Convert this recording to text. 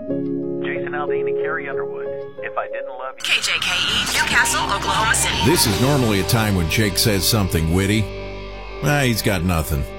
Jason Aldean and Carrie Underwood. If I didn't love you. KJKE, Newcastle, Oklahoma City. This is normally a time when Jake says something witty. He's got nothing.